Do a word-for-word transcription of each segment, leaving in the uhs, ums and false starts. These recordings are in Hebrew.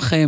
שלכם?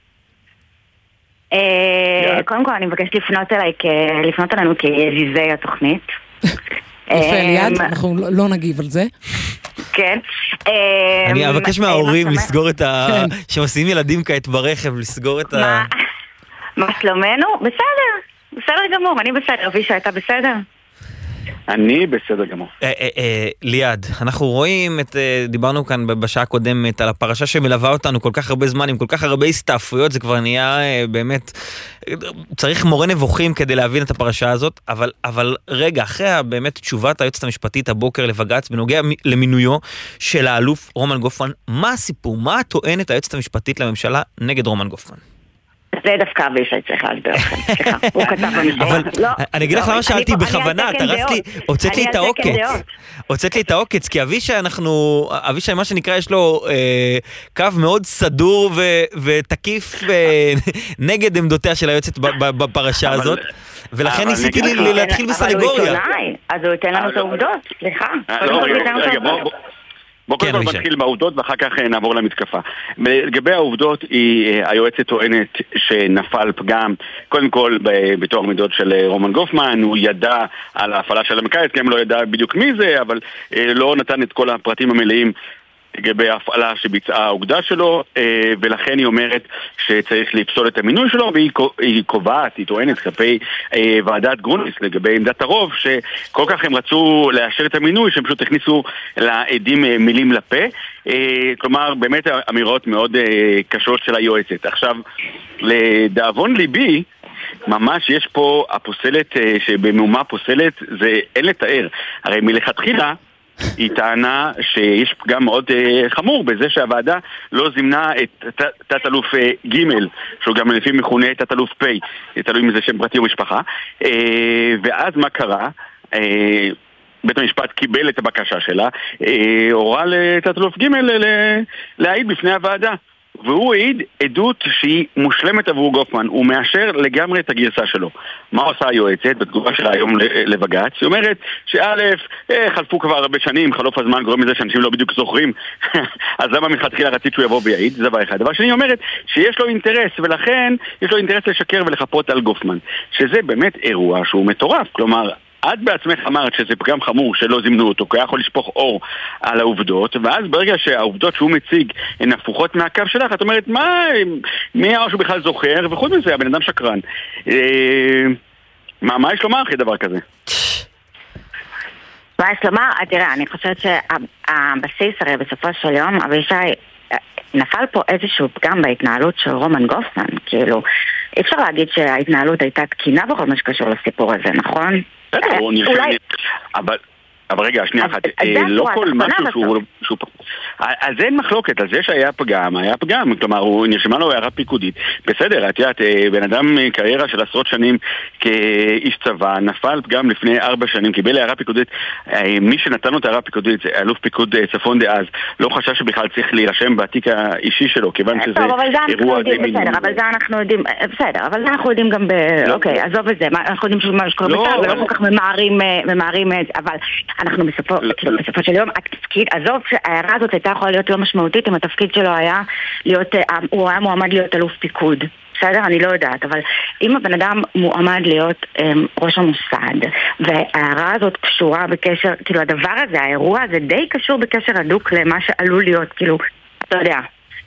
קודם כל אני מבקשת לפנות אליי, לפנות אלינו כיזיזי התוכנית. יפה, ליד, אנחנו לא נגיב על זה. כן. אני אבקש מההורים לסגור את ה... שמסיעים ילדים כעת ברכב, לסגור את ה... מה שלומנו? בסדר, בסדר גמור, אני בסדר. אבישי, הייתה בסדר? אני בסדר גמור. ליד, אנחנו רואים, דיברנו כאן בשעה הקודמת על הפרשה שמלווה אותנו כל כך הרבה זמן, עם כל כך הרבה הסתעפויות, זה כבר נהיה באמת, צריך מורה נבוכים כדי להבין את הפרשה הזאת, אבל, אבל רגע, אחרי באמת תשובת היועצת המשפטית הבוקר לבג"ץ, בנוגע למינויו של האלוף רומן גופמן, מה הסיפור? מה טוענת היועצת המשפטית לממשלה נגד רומן גופמן? זה דווקא אבישי צריך להסביר לכם. סליחה, הוא כתב במשפט. אבל אני אגיד לך למה שאלתי בכוונה, אתה רצתי, הוצאת לי את העוקץ. הוצאת לי את העוקץ, כי אבישי אנחנו, אבישי מה שנקרא יש לו קו מאוד סדור ותקיף נגד עמדותיה של היועצת בפרשה הזאת, ולכן ניסיתי להתחיל בסנגוריה. אבל הוא עיתונאי, אז הוא ייתן לנו את העובדות, סליחה. בוא קודם כל נתחיל בעובדות ואחר כך נעבור למתקפה. לגבי העובדות, היועצת טוענת שנפל פגם, קודם כל בתור מידות של רומן גופמן, הוא ידע על ההפעלה של המקייס, כי הם לא ידע בדיוק מי זה, אבל לא נתן את כל הפרטים המלאים לגבי ההפעלה שביצעה האוגדה שלו, ולכן היא אומרת שצריך לפסול את המינוי שלו, והיא קובעת, היא טוענת כלפי ועדת גרוניס לגבי עמדת הרוב, שכל כך הם רצו לאשר את המינוי, שהם פשוט הכניסו לעדים מילים לפה, כלומר באמת אמירות מאוד קשות של היועצת. עכשיו, לדאבון ליבי, ממש יש פה הפוסלת, שבמאומה פוסלת, זה אין לתאר. הרי מלכתחילה, היא טענה שיש פגם מאוד uh, חמור בזה שהוועדה לא זימנה את תת-אלוף uh, ג' שהוא גם לפי מכונה תת-אלוף פ', תלוי מזה שם פרטי ומשפחה, uh, ואז מה קרה? Uh, בית המשפט קיבל את הבקשה שלה, uh, הורה לתת-אלוף ג' להעיד בפני הוועדה, והוא העיד עדות שהיא מושלמת עבור גופמן, הוא מאשר לגמרי את הגרסה שלו. מה עושה היועצת בתגובה שלה היום לבג"ץ? היא אומרת שא', חלפו כבר הרבה שנים, חלוף הזמן גורם לזה שאנשים לא בדיוק זוכרים, אז למה מלכתחילה רצית שהוא יבוא ויעיד? זה דבר אחד. דבר שני, היא אומרת שיש לו אינטרס, ולכן יש לו אינטרס לשקר ולחפות על גופמן, שזה באמת אירוע שהוא מטורף. כלומר, את בעצמך אמרת שזה פגם חמור שלא זימנו אותו, כי היה יכול לשפוך אור על העובדות, ואז ברגע שהעובדות שהוא מציג הן הפוכות מהקו שלך, את אומרת, מה, מי היה שהוא בכלל זוכר, וחוץ מזה, הבן אדם שקרן. מה, מה יש לומר אחרי דבר כזה? מה יש לומר? תראה, אני חושבת שהבסיס הרי בסופו של יום, אבישי, נפל פה איזשהו פגם בהתנהלות של רומן גופמן, כאילו, אי אפשר להגיד שההתנהלות הייתה תקינה בכל מה שקשור לסיפור הזה, נכון? אולי... אבל... אבל רגע, שנייה אחת, לא כל משהו שהוא... על זה אין מחלוקת, על זה שהיה פגם, היה פגם, כלומר, הוא נרשמה לו הערה פיקודית. בסדר, את יודעת, בן אדם קריירה של עשרות שנים כאיש צבא, נפל פגם לפני ארבע שנים, קיבל הערה פיקודית, מי שנתן לו את הערה פיקודית, אלוף פיקוד צפון דאז, לא חשש שבכלל צריך להירשם בעתיק האישי שלו, כיוון שזה אירוע די מיני. בסדר, אבל זה אנחנו יודעים, בסדר, אבל זה אנחנו יודעים גם ב... אוקיי, עזוב את זה, אנחנו יודעים שמה שקורה בסדר, ולא כל כך ממהרים את זה, אבל אנחנו בסופו, כאילו, בסופו של יום, התפקיד, עזוב שההערה הזאת הייתה יכולה להיות לא משמעותית, אם התפקיד שלו היה להיות, הוא היה מועמד להיות אלוף פיקוד. בסדר? אני לא יודעת, אבל אם הבן אדם מועמד להיות um, ראש המוסד, וההערה הזאת קשורה בקשר, כאילו הדבר הזה, האירוע הזה די קשור בקשר הדוק למה שעלול להיות, כאילו, אתה יודע,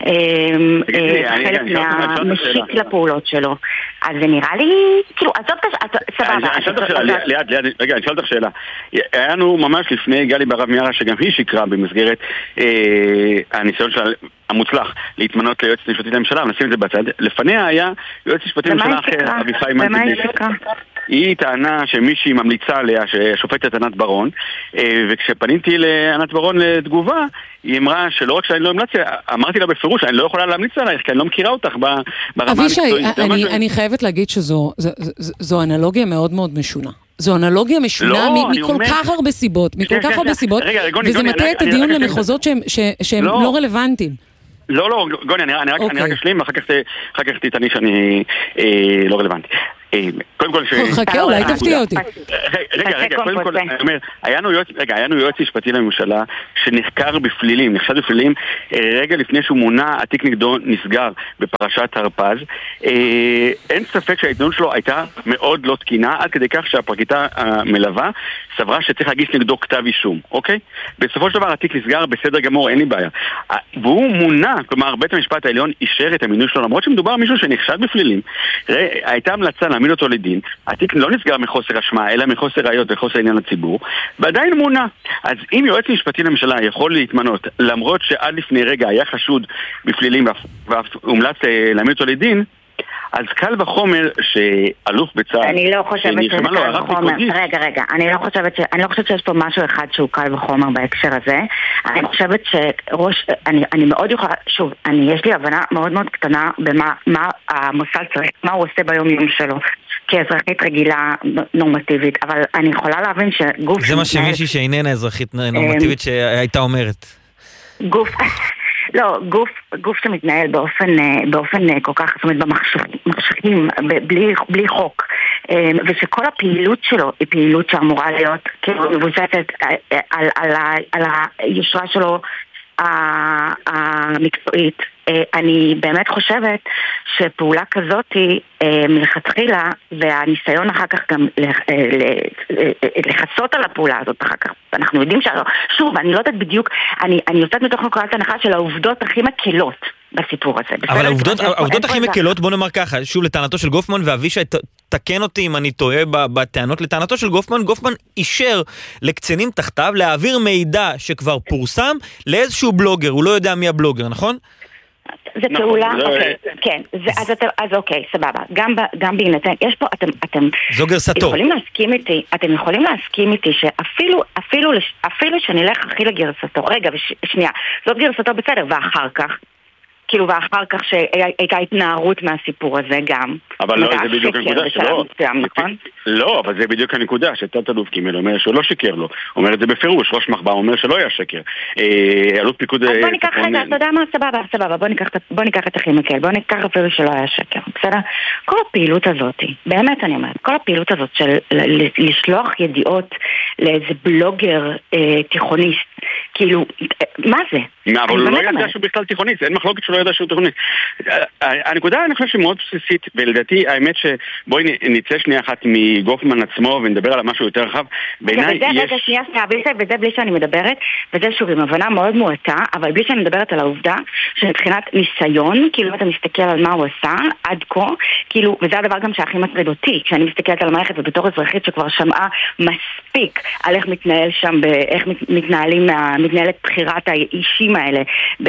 חלק מהמשיק לפעולות שלו. אז זה נראה לי, כאילו, עזוב את סבבה. אני שאלת שאלה, ליד, ליד, רגע, אני שאלת שאלה. היה לנו ממש לפני גלי ברב מיארה, שגם היא שיקרה במסגרת הניסיון שלה המוצלח להתמנות ליועצת משפטית לממשלה, נשים את זה בצד. לפניה היה יועץ משפטי לממשלה אחר, אביחי מנדלבליט. היא טענה שמישהי ממליצה עליה, ששופטת ענת ברון, וכשפניתי לענת ברון לתגובה, היא אמרה שלא רק שאני לא המלצתי, אמרתי לה בפירוש, אני לא יכולה להמליץ עלייך, כי אני לא מכירה אותך ברמה המקצועית. אבישי, אני חייבת להגיד שזו אנלוגיה מאוד מאוד משונה. זו אנלוגיה משונה מכל כך הרבה סיבות, מכל כך הרבה סיבות, וזה מטה את הדיון למחוזות שהם לא רלוונטיים. לא, לא, גוני, אני רק אשלים, אחר כך תטעני שאני לא רלוונטי. קודם כל... חכה, אולי תפתיע אותי. רגע, רגע, קודם כל, אני אומר, היה לנו יועץ משפטי לממשלה שנחקר בפלילים, נחשד בפלילים, רגע לפני שהוא מונה, התיק נגדו נסגר בפרשת הרפז. אין ספק שההתנהלות שלו הייתה מאוד לא תקינה, עד כדי כך שהפרקליטה המלווה סברה שצריך להגיש נגדו כתב אישום, אוקיי? בסופו של דבר התיק נסגר בסדר גמור, אין לי בעיה. והוא מונה, כלומר, בית המשפט העליון אישר את המינוי שלו, למרות שמדובר על מישהו שנחשד בפלילים. הייתה המלצה להעמיד אותו לדין, התיק לא נסגר מחוסר אשמה, אלא מחוסר ראיות וחוסר עניין לציבור, ועדיין מונה. אז אם יועץ משפטי לממשלה יכול להתמנות, למרות שעד לפני רגע היה חשוד בפלילים ואף הומלץ להעמיד אותו לדין, אז קל וחומר שאלוף בצה"ל... אני לא חושבת שזה קל וחומר. רגע, רגע, אני לא חושבת ש... אני לא חושבת שיש פה משהו אחד שהוא קל וחומר בהקשר הזה. אני חושבת שראש... אני, אני מאוד יכולה... שוב, אני, יש לי הבנה מאוד מאוד קטנה במה מה המוסד צריך, מה הוא עושה ביום יום שלו. כאזרחית רגילה נורמטיבית, אבל אני יכולה להבין שגוף... זה מה שמישהי שאיננה אזרחית נורמטיבית שהייתה אומרת. גוף... לא, גוף, גוף שמתנהל באופן, באופן כל כך, זאת אומרת, במחשכים, בלי, בלי חוק, ושכל הפעילות שלו היא פעילות שאמורה להיות כאילו מבוססת על, על, על היושרה שלו המקצועית. אני באמת חושבת שפעולה כזאת היא מלכתחילה, והניסיון אחר כך גם לחסות על הפעולה הזאת אחר כך. אנחנו יודעים שלא, שוב, אני לא יודעת בדיוק, אני, אני יוצאת מתוך נקודת הנחה של העובדות הכי מקלות בסיפור הזה. אבל העובדות, העובדות הכי מקלות, בוא נאמר ככה, שוב לטענתו של גופמן, ואבישי תקן אותי אם אני טועה בטענות, לטענתו של גופמן, גופמן אישר לקצינים תחתיו להעביר מידע שכבר פורסם לאיזשהו בלוגר, הוא לא יודע מי הבלוגר, נכון? זה פעולה, אוקיי, כן, אז אוקיי, סבבה, גם בהינתן, יש פה, אתם יכולים להסכים איתי, אתם יכולים להסכים איתי שאפילו, אפילו, אפילו שנלך הכי לגרסתו, רגע, שנייה, זאת גרסתו בסדר, ואחר כך, כאילו ואחר כך שהייתה התנערות מהסיפור הזה גם. אבל לא, זה בדיוק הנקודה שלא. לא, אבל זה בדיוק הנקודה שתת אלוף קימל אומר שהוא לא שיקר לו. אומר את זה בפירוש, ראש מחב"א אומר שלא היה שקר. אלוף פיקוד... אז בוא ניקח רגע, אתה יודע מה? סבבה, סבבה, בוא ניקח את הכי מקל, בוא ניקח אפילו שלא היה שקר, בסדר? כל הפעילות הזאת, באמת אני אומרת, כל הפעילות הזאת של לשלוח ידיעות לאיזה בלוגר תיכוניסט, כאילו, מה זה? אבל הוא לא ידע שהוא בכלל תיכוניסט, אין מחלוקת שלא ידע שהוא תיכוניסט. הנקודה אני חושב שמאוד בסיסית, ולדעתי האמת שבואי נצא שנייה אחת מגופמן עצמו ונדבר על משהו יותר רחב. בעיניי יש... וזה שנייה שנייה, וזה בלי שאני מדברת, וזה שוב עם הבנה מאוד מועטה, אבל בלי שאני מדברת על העובדה שמבחינת ניסיון, כאילו אתה מסתכל על מה הוא עשה עד כה, כאילו, וזה הדבר גם שהכי מטריד אותי, כשאני מסתכלת על המערכת ובתור אזרחית שכבר שמעה מספיק על איך מתנהל שם, איך מתנהלים, מתנהלת בחירת האישים האלה,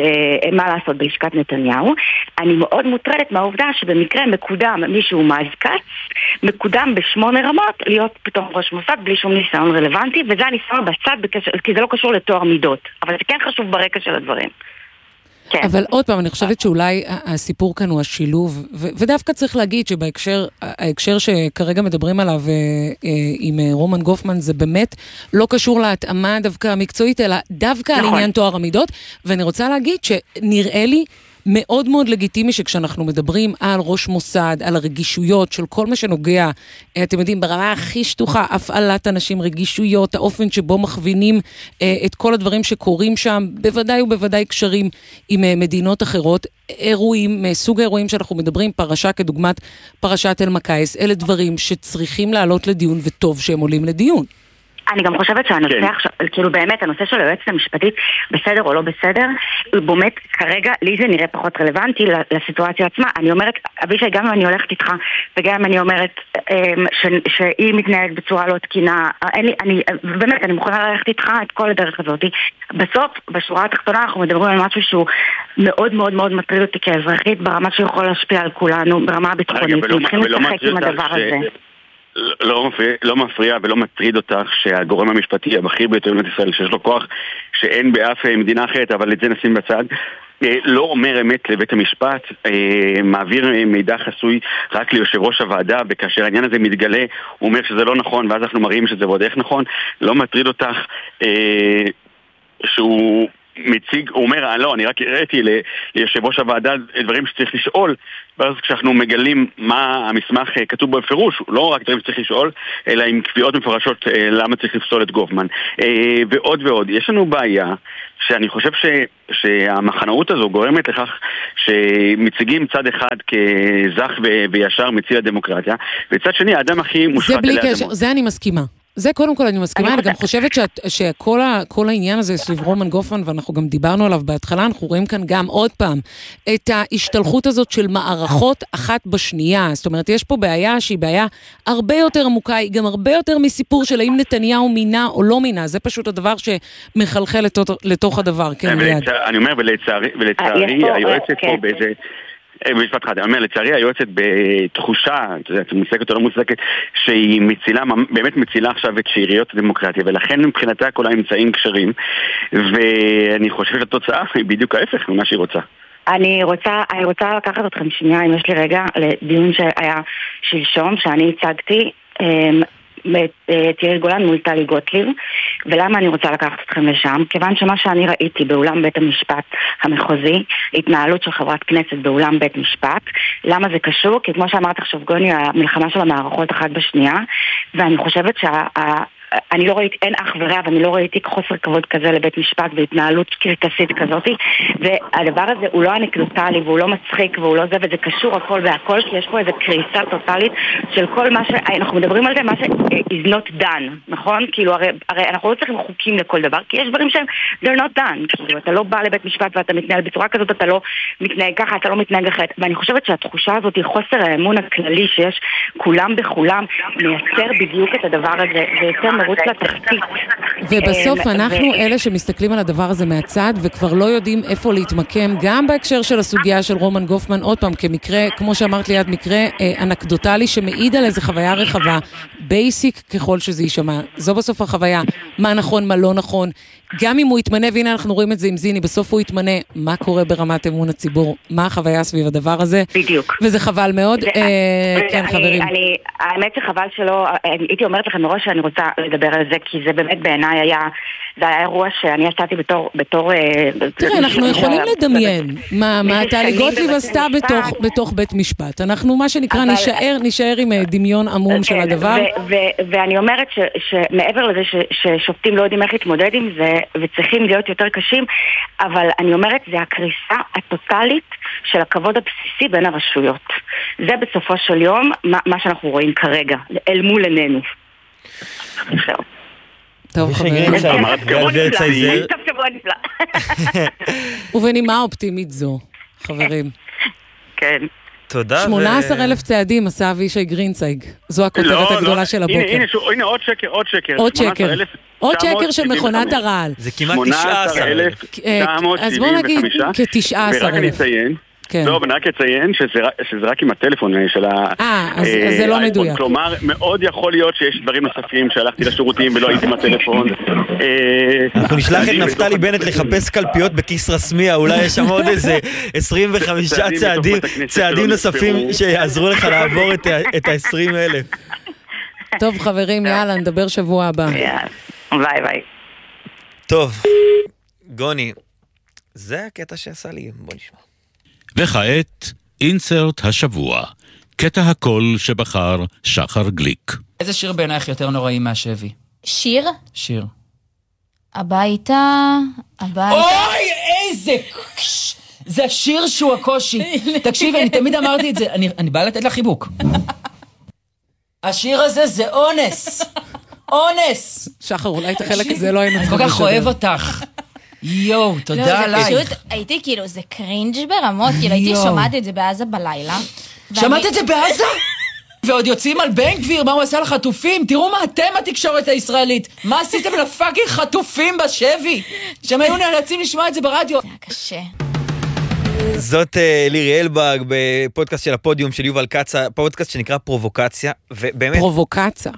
מה לעשות בלשכת נתניהו. אני מאוד מוטרדת מהעובדה שבמקרה מקודם מישהו מאזקץ, מקודם בשמונה רמות להיות פתאום ראש מוסד בלי שום ניסיון רלוונטי, וזה הניסיון בצד בקשר, כי זה לא קשור לתואר מידות, אבל זה כן חשוב ברקע של הדברים. כן. אבל עוד פעם, אני חושבת שאולי הסיפור כאן הוא השילוב, ו- ודווקא צריך להגיד שבהקשר, ההקשר שכרגע מדברים עליו עם רומן גופמן, זה באמת לא קשור להתאמה דווקא המקצועית, אלא דווקא נכון. על עניין תואר המידות, ואני רוצה להגיד שנראה לי מאוד מאוד לגיטימי שכשאנחנו מדברים על ראש מוסד, על הרגישויות של כל מה שנוגע, אתם יודעים, ברמה הכי שטוחה, הפעלת אנשים, רגישויות, האופן שבו מכווינים את כל הדברים שקורים שם, בוודאי ובוודאי קשרים עם מדינות אחרות, אירועים, סוג האירועים שאנחנו מדברים, פרשה כדוגמת פרשת אלמקייס, אלה דברים שצריכים לעלות לדיון וטוב שהם עולים לדיון. אני גם חושבת שהנושא עכשיו, כאילו באמת, הנושא של היועצת המשפטית, בסדר או לא בסדר, באמת, כרגע, לי זה נראה פחות רלוונטי לסיטואציה עצמה. אני אומרת, אבישי, גם אם אני הולכת איתך, וגם אם אני אומרת שהיא מתנהגת בצורה לא תקינה, אני, באמת, אני מוכנה ללכת איתך את כל הדרך הזאת. בסוף, בשורה התחתונה, אנחנו מדברים על משהו שהוא מאוד מאוד מאוד מטריד אותי כאזרחית, ברמה שיכול להשפיע על כולנו, ברמה הביטחונית. צריכים לשחק עם הדבר הזה. לא מפריע, לא מפריע ולא מטריד אותך שהגורם המשפטי הבכיר ביותר במדינת ישראל, שיש לו כוח שאין באף מדינה אחרת, אבל את זה נשים בצד, לא אומר אמת לבית המשפט, מעביר מידע חסוי רק ליושב ראש הוועדה, וכאשר העניין הזה מתגלה, הוא אומר שזה לא נכון, ואז אנחנו מראים שזה ועוד איך נכון. לא מטריד אותך שהוא מציג, הוא אומר, לא, אני רק הראיתי ליושב ראש הוועדה דברים שצריך לשאול, ואז כשאנחנו מגלים מה המסמך כתוב בפירוש, לא רק דברים שצריך לשאול, אלא עם קביעות מפורשות למה צריך לפסול את גופמן. ועוד ועוד, יש לנו בעיה שאני חושב ש, שהמחנאות הזו גורמת לכך שמציגים צד אחד כזך ו, וישר מציל הדמוקרטיה, וצד שני, האדם הכי מושחת זה בלי קשר, זה אני מסכימה. זה קודם כל אני מסכימה, אני גם חושבת שכל כל העניין הזה סביב רומן גופמן, ואנחנו גם דיברנו עליו בהתחלה, אנחנו רואים כאן גם עוד פעם, את ההשתלחות הזאת של מערכות אחת בשנייה, זאת אומרת, יש פה בעיה שהיא בעיה הרבה יותר עמוקה, היא גם הרבה יותר מסיפור של האם נתניהו מינה או לא מינה, זה פשוט הדבר שמחלחל לתוך הדבר, כן ליד. אני אומר, ולצערי, היועצת פה באיזה... במשפט אחד, אני אומר, לצערי היועצת בתחושה, את מוצדקת או לא מוצדקת, שהיא מצילה, באמת מצילה עכשיו את שאריות הדמוקרטיה, ולכן מבחינתה כל האמצעים קשרים, ואני חושב שהתוצאה היא בדיוק ההפך ממה שהיא רוצה. אני רוצה, אני רוצה לקחת אתכם שנייה, אם יש לי רגע, לדיון שהיה שלשום, שאני הצגתי, את יאיר גולן מול טלי גוטליב. ולמה אני רוצה לקחת אתכם לשם? כיוון שמה שאני ראיתי באולם בית המשפט המחוזי, התנהלות של חברת כנסת באולם בית משפט, למה זה קשור? כי כמו שאמרת עכשיו גוני, המלחמה של המערכות אחת בשנייה, ואני חושבת שה... אני לא ראיתי, אין אח ורע, ואני לא ראיתי חוסר כבוד כזה לבית משפט והתנהלות קרקסית כזאת, והדבר הזה הוא לא אנקדוטלי והוא לא מצחיק והוא לא זה, וזה קשור הכל והכל, כי יש פה איזו קריסה טוטלית של כל מה ש... אנחנו מדברים על זה, מה ש... is not done, נכון? כאילו, הרי, הרי אנחנו לא צריכים חוקים לכל דבר, כי יש דברים שהם they're not done, כאילו, אתה לא בא לבית משפט ואתה מתנהל בצורה כזאת, אתה לא מתנהג ככה, אתה לא מתנהג אחרת, ואני חושבת שהתחושה הזאת היא חוסר האמון הכללי שיש כולם בכולם, מייצר בדיוק את הדבר הזה, ויותר מרוץ לתחתית. ובסוף אנחנו אלה שמסתכלים על הדבר הזה מהצד, וכבר לא יודעים איפה להתמקם, גם בהקשר של הסוגיה של רומן גופמן, עוד פעם, כמקרה, כמו שאמרת ליד, מקרה אה, אנקדוטלי שמעיד על איזו חוויה רחבה, בייסיק ככל שזה יישמע. זו בסוף החוויה, מה נכון, מה לא נכון. גם אם הוא יתמנה, והנה אנחנו רואים את זה עם זיני, בסוף הוא יתמנה, מה קורה ברמת אמון הציבור, מה החוויה סביב הדבר הזה. בדיוק. וזה חבל מאוד. כן, חברים. האמת שחבל שלא, הייתי אומרת לכם מראש שאני רוצה לדבר על זה, כי זה באמת בעיניי היה, זה היה אירוע שאני יצאתי בתור, בתור... תראה, אנחנו יכולים לדמיין מה טלי גוטליב עשתה בתוך בית משפט. אנחנו, מה שנקרא, נשאר עם דמיון עמום של הדבר. ואני אומרת שמעבר לזה ששופטים לא יודעים איך להתמודד עם זה, וצריכים להיות יותר קשים, אבל אני אומרת, זה הקריסה הטוטלית של הכבוד הבסיסי בין הרשויות. זה בסופו של יום מה שאנחנו רואים כרגע, אל מול עינינו. טוב, חברים. ובנימה אופטימית זו, חברים. כן. תודה. שמונה עשר אלף צעדים עשה אבישי גרינצייג. זו הכותרת הגדולה של הבוקר. הנה עוד שקר, עוד שקר. עוד שקר. עוד שקר של מכונת הרעל. זה כמעט תשעה עשר אלף. אז בוא נגיד כ-תשעה עשר אלף. ורק אני אציין, לא, אבל רק אציין שזה רק עם הטלפון של ה... אה, אז זה לא מדויק. כלומר, מאוד יכול להיות שיש דברים נוספים שהלכתי לשירותים ולא הייתי עם הטלפון. אנחנו נשלח את נפתלי בנט לחפש קלפיות בכיס רסמיה, אולי יש שם עוד איזה עשרים וחמישה צעדים נוספים שיעזרו לך לעבור את ה-עשרים אלף. טוב חברים, יאללה, נדבר שבוע הבא. ביי ביי. טוב, גוני, זה הקטע שעשה לי, בוא נשמע. וכעת, אינסרט השבוע, קטע הקול שבחר שחר גליק. איזה שיר בעינייך יותר נוראי מהשבי? שיר? שיר. הביתה, הביתה. אוי, איזה... זה השיר שהוא הקושי. תקשיבי, אני תמיד אמרתי את זה, אני, אני בא לתת לה חיבוק. השיר הזה זה אונס. אונס. שחר, אולי את החלק הזה לא היינו צריכים לשדר. אני כל כך אוהב אותך. יואו, תודה עלייך. פשוט הייתי כאילו, זה קרינג' ברמות, כאילו הייתי שומעת את זה בעזה בלילה. שמעת את זה בעזה? ועוד יוצאים על בן גביר, מה הוא עשה לחטופים? תראו מה אתם התקשורת הישראלית. מה עשיתם לפאקינג חטופים בשבי? שהם היו נאלצים לשמוע את זה ברדיו. זה היה קשה. זאת לירי אלבג בפודקאסט של הפודיום של יובל קצה, פודקאסט שנקרא פרובוקציה, ובאמת... פרובוקציה.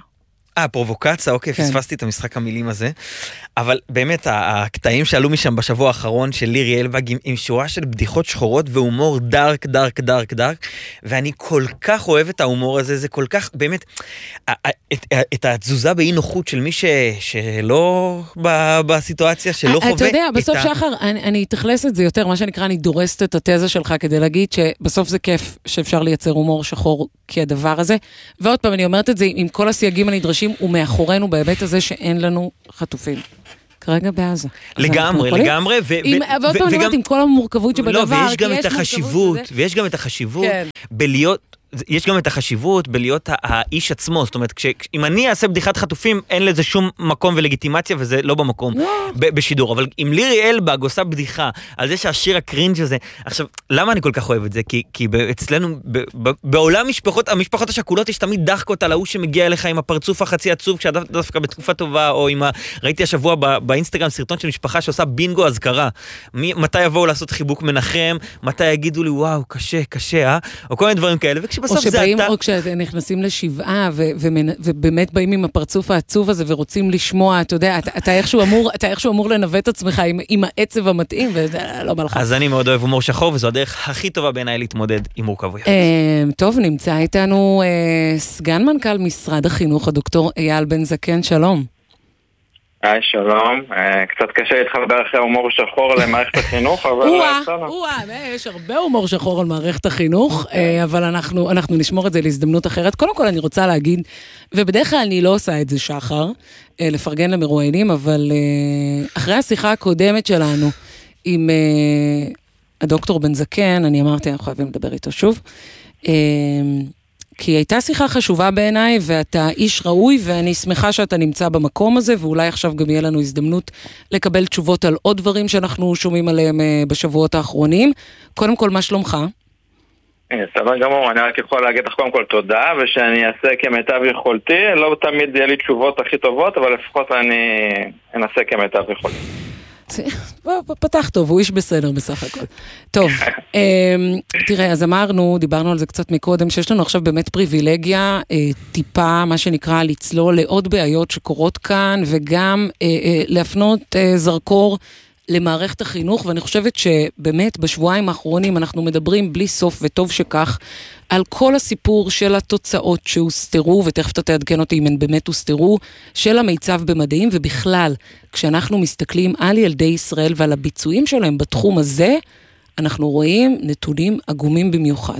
אה, פרובוקציה, אוקיי, כן. פספסתי את המשחק המילים הזה. אבל באמת, הקטעים שעלו משם בשבוע האחרון של לירי אלבג, עם, עם שורה של בדיחות שחורות והומור דארק, דארק, דארק, דארק, ואני כל כך אוהב את ההומור הזה, זה כל כך, באמת, את, את התזוזה באי נוחות של מי ש, שלא ב, בסיטואציה, שלא חווה. אתה יודע, בסוף ה... שחר, אני, אני אתכלס את זה יותר, מה שנקרא, אני דורסת את התזה שלך, כדי להגיד שבסוף זה כיף שאפשר לייצר הומור שחור כהדבר הזה, ועוד פעם, אני אומרת את זה, עם כל הסייגים הנדרשים, הוא מאחורינו בהיבט הזה שאין לנו חטופים. כרגע בעזה. לגמרי, לגמרי. ועוד פעם אני אומרת, עם כל המורכבות שבדבר, לא, ויש גם את החשיבות, ויש גם את החשיבות בלהיות... יש גם את החשיבות בלהיות האיש עצמו, זאת אומרת, אם אני אעשה בדיחת חטופים, אין לזה שום מקום ולגיטימציה, וזה לא במקום בשידור, אבל אם לירי אלבג עושה בדיחה על זה שהשיר הקרינג' הזה, עכשיו, למה אני כל כך אוהב את זה? כי אצלנו, בעולם משפחות, המשפחות השכולות יש תמיד דחקות על ההוא שמגיע אליך עם הפרצוף החצי עצוב, כשדווקא בתקופה טובה, או עם ה... ראיתי השבוע באינסטגרם סרטון של משפחה שעושה בינגו הזכרה, מתי יבואו לעשות חיבוק מנחם, מתי יגידו לי, וואו, קשה, קשה, אה? או כל מיני דברים כאלה, או שבאים, או כשנכנסים לשבעה, ובאמת באים עם הפרצוף העצוב הזה, ורוצים לשמוע, אתה יודע, אתה איכשהו אמור, אתה איכשהו אמור לנווט עצמך עם העצב המתאים, וזה לא בא לך. אז אני מאוד אוהב הומור שחור, וזו הדרך הכי טובה בעיניי להתמודד עם מורכבויות. טוב, נמצא איתנו סגן מנכ"ל משרד החינוך, הדוקטור אייל בן זקן, שלום. היי, שלום. קצת קשה להתחבר אחרי הומור שחור למערכת החינוך, אבל... וואה, יש הרבה הומור שחור על מערכת החינוך, אבל אנחנו, אנחנו נשמור את זה להזדמנות אחרת. קודם כל אני רוצה להגיד, ובדרך כלל אני לא עושה את זה שחר, לפרגן למרואיינים, אבל אחרי השיחה הקודמת שלנו עם הדוקטור בן זקן, אני אמרתי, אנחנו חייבים לדבר איתו שוב, כי הייתה שיחה חשובה בעיניי, ואתה איש ראוי, ואני שמחה שאתה נמצא במקום הזה, ואולי עכשיו גם יהיה לנו הזדמנות לקבל תשובות על עוד דברים שאנחנו שומעים עליהם בשבועות האחרונים. קודם כל, מה שלומך? סבבה גמור, אני רק יכול להגיד לך קודם כל תודה, ושאני אעשה כמיטב יכולתי, לא תמיד יהיה לי תשובות הכי טובות, אבל לפחות אני אנסה כמיטב יכולתי. פתח טוב, הוא איש בסדר בסך הכל. טוב, תראה, אז אמרנו, דיברנו על זה קצת מקודם, שיש לנו עכשיו באמת פריבילגיה, טיפה, מה שנקרא, לצלול לעוד בעיות שקורות כאן, וגם להפנות זרקור למערכת החינוך, ואני חושבת שבאמת בשבועיים האחרונים אנחנו מדברים בלי סוף, וטוב שכך, על כל הסיפור של התוצאות שהוסתרו, ותכף אתה תעדכן אותי אם הן באמת הוסתרו, של המיצב במדעים, ובכלל, כשאנחנו מסתכלים על ילדי ישראל ועל הביצועים שלהם בתחום הזה, אנחנו רואים נתונים עגומים במיוחד.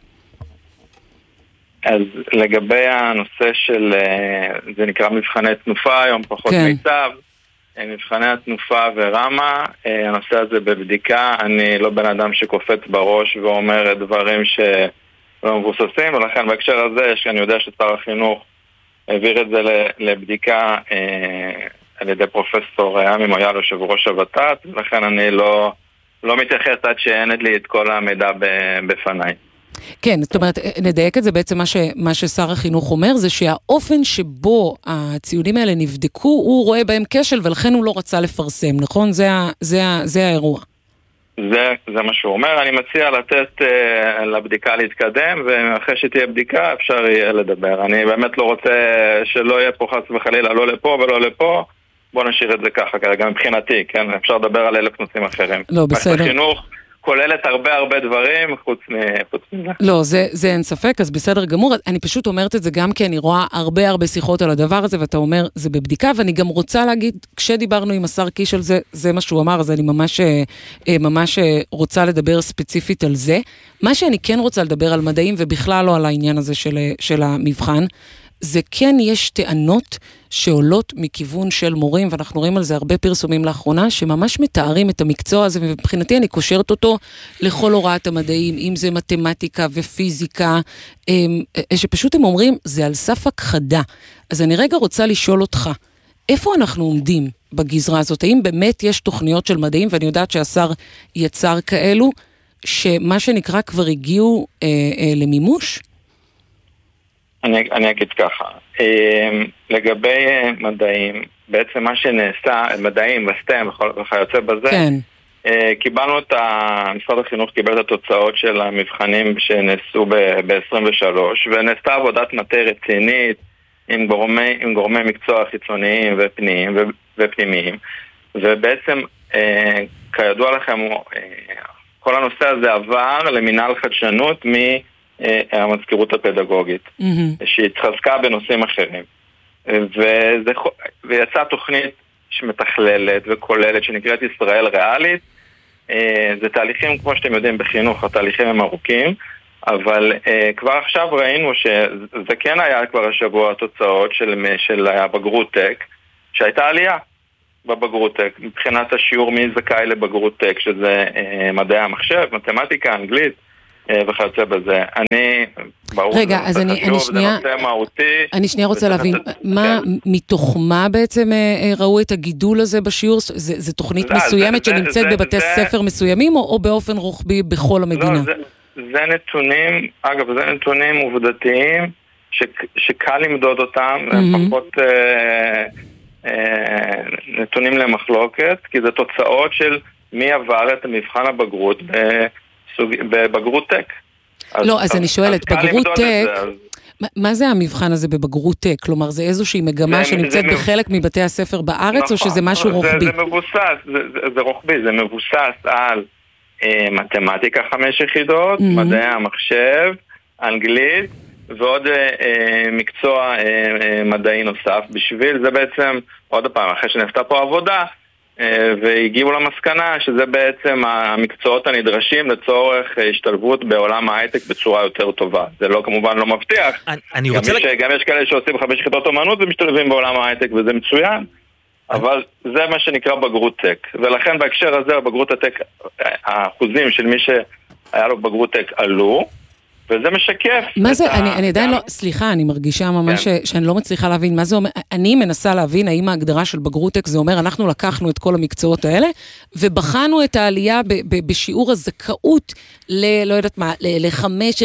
אז לגבי הנושא של, זה נקרא מבחני תנופה, היום פחות כן. מיצב, מבחני התנופה ורמה, הנושא הזה בבדיקה, אני לא בן אדם שקופץ בראש ואומר דברים שלא מבוססים, ולכן בהקשר הזה, שאני יודע ששר החינוך העביר את זה לבדיקה על ידי פרופסור עמי מויאל, יושב ראש הוות"ת, ולכן אני לא, לא מתייחס עד שאין לי את כל המידע בפניי. כן, זאת אומרת, נדייק את זה בעצם מה, ש, מה ששר החינוך אומר, זה שהאופן שבו הציונים האלה נבדקו, הוא רואה בהם כשל, ולכן הוא לא רצה לפרסם, נכון? זה, זה, זה האירוע. זה, זה מה שהוא אומר. אני מציע לתת uh, לבדיקה להתקדם, ואחרי שתהיה בדיקה אפשר יהיה לדבר. אני באמת לא רוצה שלא יהיה פה חס וחלילה, לא לפה ולא לפה. בוא נשאיר את זה ככה, כרגע מבחינתי, כן? אפשר לדבר על אלף נושאים אחרים. לא, בסדר. החינוך כוללת הרבה הרבה דברים חוץ מזה. לא, זה, זה אין ספק, אז בסדר גמור. אני פשוט אומרת את זה גם כי אני רואה הרבה הרבה שיחות על הדבר הזה, ואתה אומר, זה בבדיקה, ואני גם רוצה להגיד, כשדיברנו עם השר קיש על זה, זה מה שהוא אמר, אז אני ממש, ממש רוצה לדבר ספציפית על זה. מה שאני כן רוצה לדבר על מדעים, ובכלל לא על העניין הזה של, של המבחן, זה כן יש טענות שעולות מכיוון של מורים, ואנחנו רואים על זה הרבה פרסומים לאחרונה, שממש מתארים את המקצוע הזה, ובבחינתי אני קושרת אותו לכל הוראת המדעים, אם זה מתמטיקה ופיזיקה, שפשוט הם אומרים, זה על סף הכחדה. אז אני רגע רוצה לשאול אותך, איפה אנחנו עומדים בגזרה הזאת? האם באמת יש תוכניות של מדעים, ואני יודעת שהשר יצר כאלו, שמה שנקרא כבר הגיעו אה, אה, למימוש? אני, אני אגיד ככה, לגבי מדעים, בעצם מה שנעשה, מדעים וסטם וכיוצא בזה, כן. קיבלנו את ה... משרד החינוך קיבל את התוצאות של המבחנים שנעשו ב-עשרים ושלוש, ונעשתה עבודת מטה רצינית עם גורמי, עם גורמי מקצוע חיצוניים ופנימיים, ופנימיים. ובעצם, אה, כידוע לכם, אה, כל הנושא הזה עבר למנהל חדשנות מהמזכירות הפדגוגית, mm-hmm. שהתחזקה בנושאים אחרים. וזה, ויצאה תוכנית שמתכללת וכוללת, שנקראת ישראל ריאלית. זה תהליכים, כמו שאתם יודעים, בחינוך, התהליכים הם ארוכים, אבל כבר עכשיו ראינו שזה כן היה כבר השבוע התוצאות של, של הבגרות טק, שהייתה עלייה בבגרות טק, מבחינת השיעור מי זכאי לבגרות טק, שזה מדעי המחשב, מתמטיקה, אנגלית, וכיוצא בזה. אני, ברור, רגע, אז אני, אני שנייה, אני שנייה רוצה להבין, מה, מתוך מה בעצם ראו את הגידול הזה בשיעור? זה, זה תוכנית מסוימת שנמצאת בבתי ספר מסוימים, או באופן רוחבי בכל המדינה? לא, זה, זה נתונים, אגב, זה נתונים עובדתיים, שקל למדוד אותם, הם פחות נתונים למחלוקת, כי זה תוצאות של מי עבר את מבחן הבגרות בבגרות טק. לא, אז אני שואלת, בגרות טק, מה זה המבחן הזה בבגרות טק? כלומר, זה איזושהי מגמה שנמצאת בחלק מבתי הספר בארץ, או שזה משהו רוחבי? זה מבוסס, זה רוחבי, זה מבוסס על מתמטיקה חמש יחידות, מדעי המחשב, אנגלית, ועוד מקצוע מדעי נוסף. בשביל זה בעצם, עוד פעם, אחרי שנעשתה פה עבודה, והגיעו למסקנה שזה בעצם המקצועות הנדרשים לצורך השתלבות בעולם ההייטק בצורה יותר טובה. זה לא, כמובן לא מבטיח. אני גם, רוצה יש, גם יש כאלה שעושים חמש יחידות אומנות ומשתלבים בעולם ההייטק, וזה מצוין. אבל זה מה שנקרא בגרות טק. ולכן בהקשר הזה, בגרות הטק, האחוזים של מי שהיה לו בגרות טק עלו, וזה משקף. מה זה? אני, אני עדיין לא, סליחה, אני מרגישה ממש כן. ש, שאני לא מצליחה להבין מה זה אומר. אני מנסה להבין האם ההגדרה של בגרות טק, זה אומר, אנחנו לקחנו את כל המקצועות האלה, ובחנו את העלייה ב, ב, בשיעור הזכאות ל, לא יודעת מה, ל, לחמש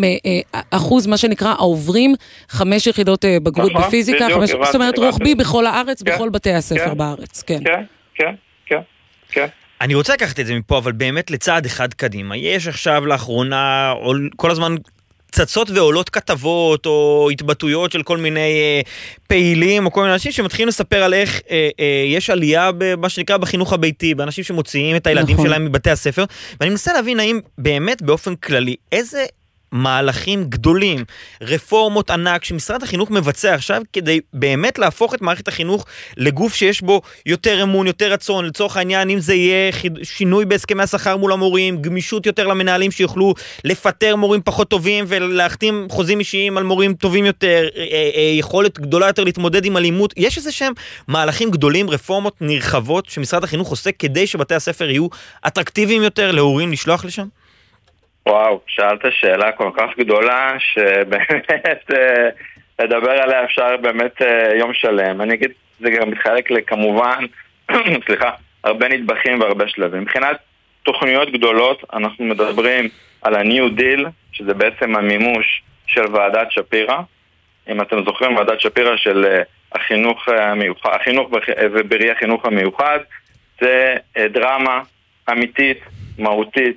אחוז, מה שנקרא, העוברים חמש יחידות בגרות נכון, בפיזיקה, בדיוק, חמש, הבנתי, זאת אומרת, הבנתי. רוחבי בכל הארץ, כן, בכל בתי הספר כן, בארץ, כן. כן, כן, כן, כן. אני רוצה לקחת את זה מפה, אבל באמת לצעד אחד קדימה. יש עכשיו לאחרונה, כל הזמן צצות ועולות כתבות או התבטאויות של כל מיני אה, פעילים או כל מיני אנשים שמתחילים לספר על איך אה, אה, יש עלייה במה שנקרא בחינוך הביתי, באנשים שמוציאים את הילדים נכון. שלהם מבתי הספר, ואני מנסה להבין האם באמת באופן כללי, איזה מהלכים גדולים, רפורמות ענק שמשרד החינוך מבצע עכשיו כדי באמת להפוך את מערכת החינוך לגוף שיש בו יותר אמון, יותר רצון, לצורך העניין אם זה יהיה שינוי בהסכמי השכר מול המורים, גמישות יותר למנהלים שיוכלו לפטר מורים פחות טובים ולהחתים חוזים אישיים על מורים טובים יותר, יכולת גדולה יותר להתמודד עם אלימות. יש איזה שהם מהלכים גדולים, רפורמות נרחבות שמשרד החינוך עושה כדי שבתי הספר יהיו אטרקטיביים יותר להורים לשלוח לשם? וואו, שאלת שאלה כל כך גדולה שבאמת לדבר עליה אפשר באמת יום שלם. אני אגיד, זה גם מתחלק לכמובן, סליחה, הרבה נדבכים והרבה שלבים. מבחינת תוכניות גדולות, אנחנו מדברים על ה-New Deal, שזה בעצם המימוש של ועדת שפירא. אם אתם זוכרים, ועדת שפירא של החינוך המיוחד, החינוך ובראי החינוך המיוחד, זה דרמה אמיתית, מהותית,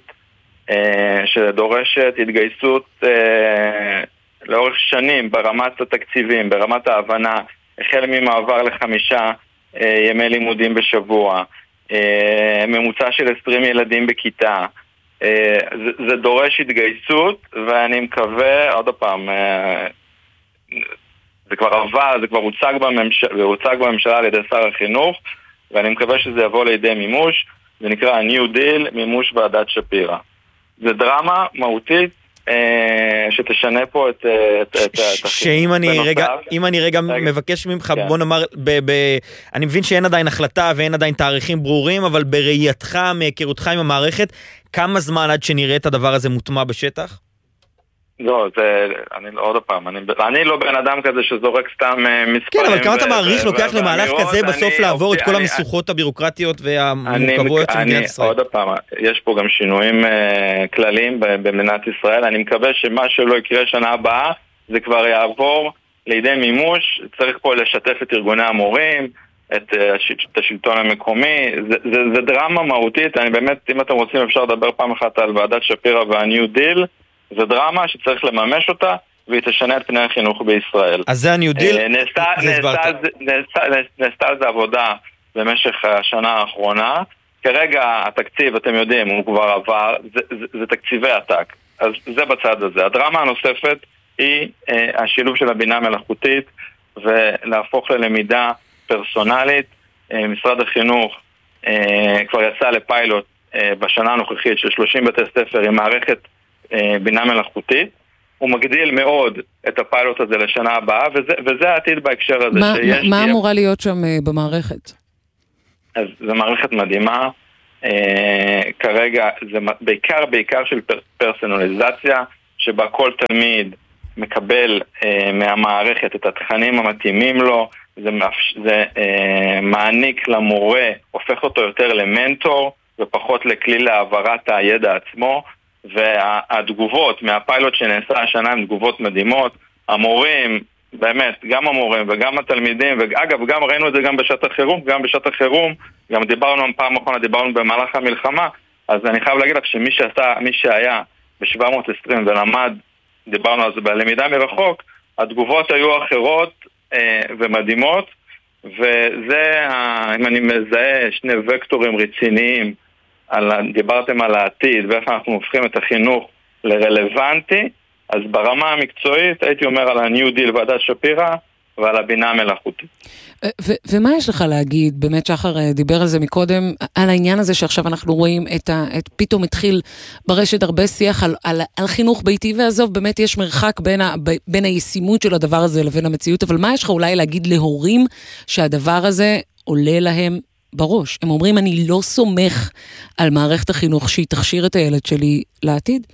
שדורשת התגייסות לאורך שנים ברמת התקציבים, ברמת ההבנה, החל ממעבר לחמישה ימי לימודים בשבוע, ממוצע של עשרים ילדים בכיתה. זה, זה דורש התגייסות, ואני מקווה, עוד פעם, זה כבר עבר, זה כבר הוצג בממשלה, הוצג בממשלה על ידי שר החינוך, ואני מקווה שזה יבוא לידי מימוש. זה נקרא New Deal, מימוש ועדת שפירא. זה דרמה מהותית אה, שתשנה פה את, את, את, את החינוך. שאם אני רגע, אם אני רגע מבקש ממך, כן. בוא נאמר, ב, ב, אני מבין שאין עדיין החלטה ואין עדיין תאריכים ברורים, אבל בראייתך, מהיכרותך עם המערכת, כמה זמן עד שנראה את הדבר הזה מוטמע בשטח? לא, זה, אני, עוד פעם, אני, אני לא בן אדם כזה שזורק סתם מספרים. כן, אבל כמה אתה מעריך לוקח למהלך כזה בסוף לעבור את כל המסוכות הבירוקרטיות והמורכבויות של מדינת ישראל? עוד פעם, יש פה גם שינויים כלליים במדינת ישראל, אני מקווה שמה שלא יקרה שנה הבאה, זה כבר יעבור לידי מימוש, צריך פה לשתף את ארגוני המורים, את השלטון המקומי, זה, זה, זה דרמה מהותית, אני באמת, אם אתם רוצים אפשר לדבר פעם אחת על ועדת שפירא וה-New Deal, זה דרמה שצריך לממש אותה, והיא תשנה את פני החינוך בישראל. אז זה הניו דיל? נעשתה על זה עבודה במשך השנה האחרונה. כרגע התקציב, אתם יודעים, הוא כבר עבר, זה, זה, זה תקציבי עתק. אז זה בצד הזה. הדרמה הנוספת היא אה, השילוב של הבינה מלאכותית ולהפוך ללמידה פרסונלית. אה, משרד החינוך אה, כבר יצא לפיילוט אה, בשנה הנוכחית של שלושים בתי ספר עם מערכת אה, בינה מלאכותית. הוא מגדיל מאוד את הפיילוט הזה לשנה הבאה, וזה, וזה העתיד בהקשר הזה. מה, שיש, מה יש... אמורה להיות שם אה, במערכת? אז זו מערכת מדהימה. אה, כרגע זה בעיקר בעיקר של פר, פרסונליזציה, שבה כל תלמיד מקבל אה, מהמערכת את התכנים המתאימים לו. זה, זה אה, מעניק למורה, הופך אותו יותר למנטור ופחות לכלי להעברת הידע עצמו. והתגובות מהפיילוט שנעשה השנה הן תגובות מדהימות. המורים, באמת, גם המורים וגם התלמידים, ואגב, גם ראינו את זה גם בשעת החירום, גם בשעת החירום, גם דיברנו פעם אחרונה, דיברנו במהלך המלחמה, אז אני חייב להגיד לך שמי שעשה, מי שהיה ב-שבע מאות ועשרים ולמד, דיברנו על זה בלמידה מרחוק, התגובות היו אחרות אה, ומדהימות, וזה, אם אני מזהה שני וקטורים רציניים, על, דיברתם על העתיד ואיך אנחנו הופכים את החינוך לרלוונטי, אז ברמה המקצועית הייתי אומר על ה-New Deal ועדת שפירא ועל הבינה המלאכותית. ו- ומה יש לך להגיד, באמת שחר דיבר על זה מקודם, על העניין הזה שעכשיו אנחנו רואים את ה- את פתאום התחיל ברשת הרבה שיח על, על, על חינוך ביתי, ועזוב, באמת יש מרחק בין, ה- בין הישימות של הדבר הזה לבין המציאות, אבל מה יש לך אולי להגיד להורים שהדבר הזה עולה להם בראש? הם אומרים, אני לא סומך על מערכת החינוך שהיא תכשיר את הילד שלי לעתיד.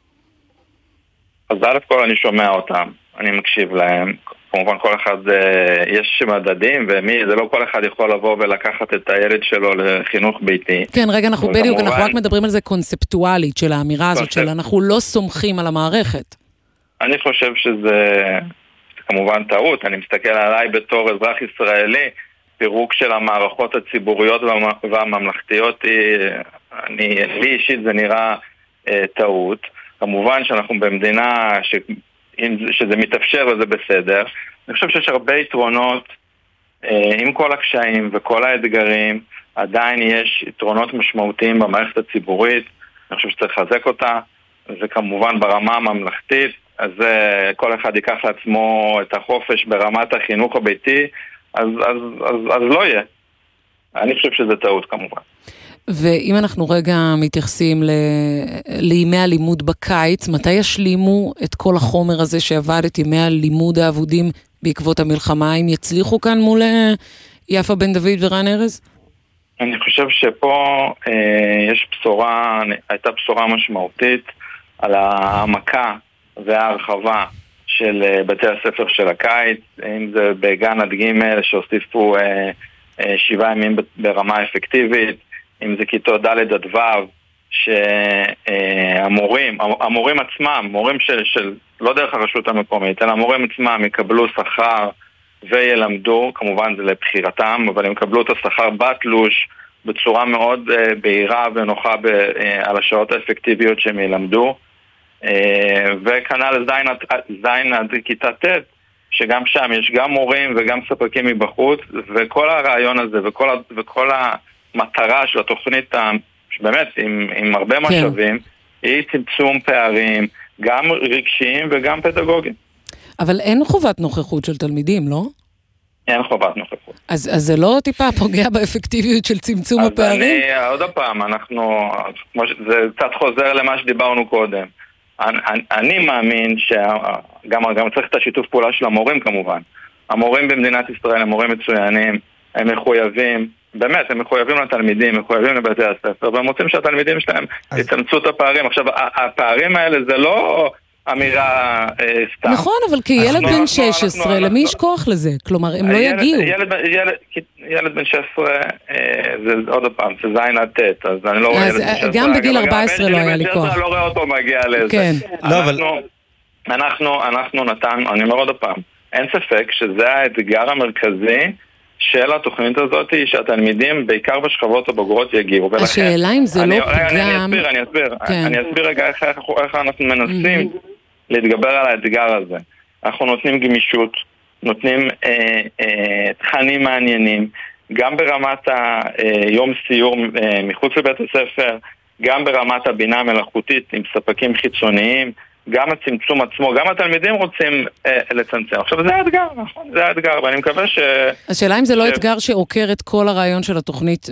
אז א' כל אני שומע אותם, אני מקשיב להם. כמובן כל אחד, יש מדדים, ומי, זה לא כל אחד יכול לבוא ולקחת את הילד שלו לחינוך ביתי. כן, רגע, אנחנו בדיוק, אנחנו רק מדברים על זה קונספטואלית של האמירה הזאת של אנחנו לא סומכים על המערכת. אני חושב שזה כמובן טעות, אני מסתכל עליי בתור אזרח ישראלי, פירוק של המערכות הציבוריות והממלכתיות, אני, לי אישית זה נראה אה, טעות. כמובן שאנחנו במדינה ש, שזה מתאפשר וזה בסדר. אני חושב שיש הרבה יתרונות, אה, עם כל הקשיים וכל האתגרים, עדיין יש יתרונות משמעותיים במערכת הציבורית. אני חושב שצריך לחזק אותה, זה כמובן ברמה הממלכתית, אז אה, כל אחד ייקח לעצמו את החופש ברמת החינוך הביתי, אז, אז, אז, אז לא יהיה. אני חושב שזה טעות כמובן. ואם אנחנו רגע מתייחסים ל... לימי הלימוד בקיץ, מתי ישלימו את כל החומר הזה שעבד, את ימי הלימוד האבודים בעקבות המלחמה? אם יצליחו כאן מול יפה בן דוד ורן ארז? אני חושב שפה אה, יש בשורה, הייתה בשורה משמעותית על העמקה וההרחבה של בתי הספר של הקיץ, אם זה בגן עד ג' שהוסיפו אה, אה, שבעה ימים ברמה אפקטיבית, אם זה כיתות ד' עד ו' שהמורים, המורים עצמם, מורים של, של לא דרך הרשות המקומית, אלא המורים עצמם יקבלו שכר וילמדו, כמובן זה לבחירתם, אבל הם יקבלו את השכר בתלוש בצורה מאוד אה, בהירה ונוחה ב, אה, על השעות האפקטיביות שהם ילמדו. וכנ"ל זין עד כיתה ט' שגם שם יש גם מורים וגם ספקים מבחוץ, וכל הרעיון הזה וכל, וכל המטרה של התוכנית באמת עם, עם הרבה משאבים היא צמצום פערים גם רגשיים וגם פדגוגיים. אבל אין חובת נוכחות של תלמידים, לא? אין חובת נוכחות. אז, אז זה לא טיפה פוגע באפקטיביות של צמצום אז הפערים? אני, עוד הפעם, אנחנו, זה קצת חוזר למה שדיברנו קודם. אני, אני מאמין שגם גם צריך את השיתוף פעולה של המורים כמובן. המורים במדינת ישראל הם מורים מצוינים, הם מחויבים, באמת, הם מחויבים לתלמידים, מחויבים לבתי הספר, והם רוצים שהתלמידים שלהם יצמצו את הפערים. עכשיו, הפערים האלה זה לא אמירה אה, סתם. נכון, אבל כילד אנחנו, בן אנחנו, שש עשרה, אנחנו, למי אנחנו, יש כוח לזה? כלומר, הם לא ילד, יגיעו. ילד, ילד, ילד בן שש עשרה, אה, זה עוד פעם, זה זין עד תת, אז אני לא רואה ילד בן שש עשרה. גם בגיל ארבע עשרה לא היה לי כוח. אני לא רואה אותו מגיע לזה. כן. אנחנו, לא, אבל... אנחנו, אנחנו נתן, אני אומר עוד פעם, אין ספק שזה האתגר המרכזי של התוכנית הזאת, שהתלמידים בעיקר בשכבות הבוגרות יגיעו. השאלה אם זה לא פגם... אני אסביר, אני אסביר. אני אסביר רגע איך אנחנו מנסים להתגבר על האתגר הזה. אנחנו נותנים גמישות, נותנים אה, אה, תכנים מעניינים, גם ברמת היום סיור אה, מחוץ לבית הספר, גם ברמת הבינה המלאכותית עם ספקים חיצוניים, גם הצמצום עצמו, גם התלמידים רוצים אה, לצמצם. עכשיו זה האתגר, נכון? זה האתגר, ואני מקווה ש... השאלה אם זה לא ש... אתגר שעוקר את כל הרעיון של התוכנית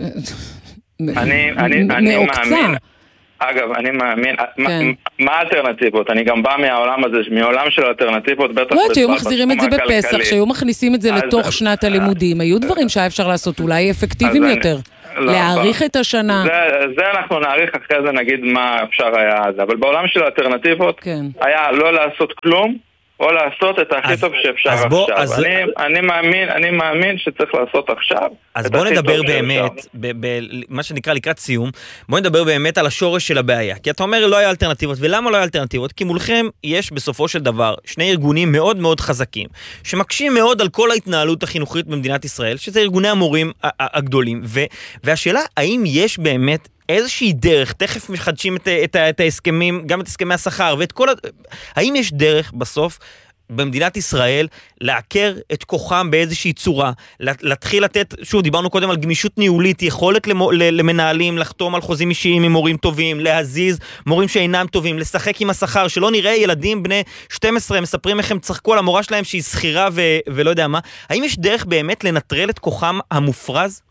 אני, אני, אני מאמין. אגב, אני מאמין, כן. מה האלטרנטיבות? אני גם בא מהעולם הזה, מעולם של האלטרנטיבות, בטח... לא, שהיו מחזירים את זה בפסח, שהיו מכניסים את זה לתוך שנת הלימודים, היו דברים שהיה אפשר לעשות, אולי אפקטיביים יותר. להאריך את השנה. זה אנחנו נאריך, אחרי זה נגיד מה אפשר היה אז, אבל בעולם של האלטרנטיבות, היה לא לעשות כלום, או לעשות את הכי טוב שאפשר עכשיו. אני מאמין, אני מאמין שצריך לעשות עכשיו. אז בוא נדבר באמת, מה שנקרא לקראת סיום, בוא נדבר באמת על השורש של הבעיה. כי אתה אומר לא היה אלטרנטיבות, ולמה לא היה אלטרנטיבות? כי מולכם יש בסופו של דבר שני ארגונים מאוד מאוד חזקים, שמקשים מאוד על כל ההתנהלות החינוכית במדינת ישראל, שזה ארגוני המורים הגדולים. והשאלה, האם יש באמת איזושהי דרך, תכף מחדשים את, את, את ההסכמים, גם את הסכמי השכר, ואת כל ה... האם יש דרך בסוף במדינת ישראל לעקר את כוחם באיזושהי צורה, להתחיל לתת, שוב, דיברנו קודם על גמישות ניהולית, יכולת למנהלים, לחתום על חוזים אישיים עם מורים טובים, להזיז מורים שאינם טובים, לשחק עם השכר, שלא נראה ילדים בני שתים עשרה, מספרים איך הם צחקו על המורה שלהם שהיא שכירה ו- ולא יודע מה. האם יש דרך באמת לנטרל את כוחם המופרז?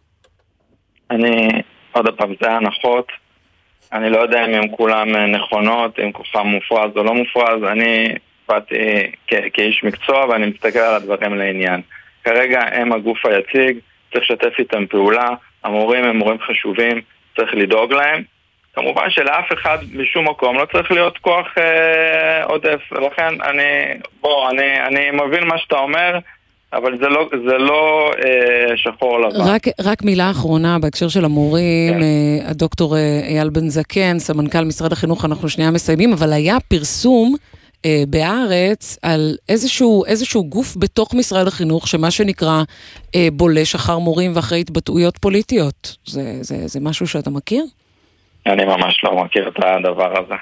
אני... עוד הפעם, זה הנחות, אני לא יודע אם הם כולם נכונות, אם כוחם מופרז או לא מופרז, אני באתי כאיש מקצוע ואני מסתכל על הדברים לעניין. כרגע הם הגוף היציג, צריך לשתף איתם פעולה, המורים הם מורים חשובים, צריך לדאוג להם. כמובן שלאף אחד בשום מקום לא צריך להיות כוח אה, עודף, ולכן אני, בוא, אני, אני מבין מה שאתה אומר, אבל זה לא, זה לא אה, שחור לבן. רק, רק מילה אחרונה בהקשר של המורים, כן. אה, הדוקטור אייל בן זקן, סמנכ"ל משרד החינוך, אנחנו שנייה מסיימים, אבל היה פרסום אה, בארץ על איזשהו, איזשהו גוף בתוך משרד החינוך, שמה שנקרא אה, בולש אחר מורים ואחרי התבטאויות פוליטיות. זה, זה, זה משהו שאתה מכיר? אני ממש לא מכיר את הדבר הזה.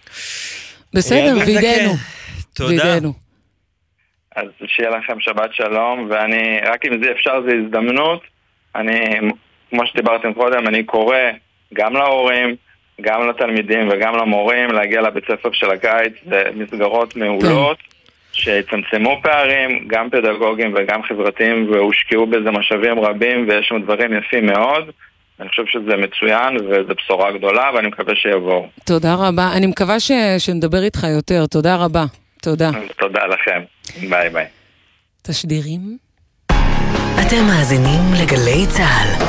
בסדר, וידנו. תודה. וידנו. אז שיהיה לכם שבת שלום, ואני, רק אם זה אפשר, זה הזדמנות, אני, כמו שדיברתם קודם, אני קורא גם להורים, גם לתלמידים וגם למורים, להגיע לבית ספר של הקיץ, במסגרות מעולות, שיצמצמו פערים, גם פדגוגיים וגם חברתיים, והושקעו בזה משאבים רבים, ויש שם דברים יפים מאוד. אני חושב שזה מצוין, וזו בשורה גדולה, ואני מקווה שיבואו. תודה רבה. אני מקווה ש... שנדבר איתך יותר. תודה רבה. תודה. תודה לכם. ביי ביי. תשדירים. אתם מאזינים לגלי צהל.